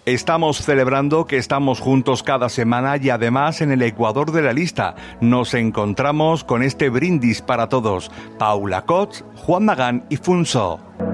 Estamos celebrando que estamos juntos cada semana y además en el ecuador de la lista. Nos encontramos con este brindis para todos. Paula Cots, Juan Magán y Funso.